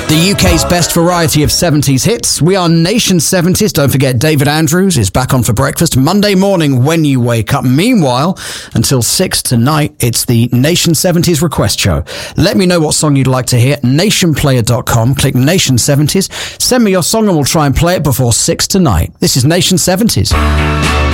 The UK's best variety of 70s hits. We are Nation 70s. Don't forget, David Andrews is back on for breakfast Monday morning when you wake up. Meanwhile, until 6 tonight, it's the Nation 70s request show. Let me know what song you'd like to hear. Nationplayer.com. Click Nation 70s. Send me your song and we'll try and play it before 6 tonight. This is Nation 70s.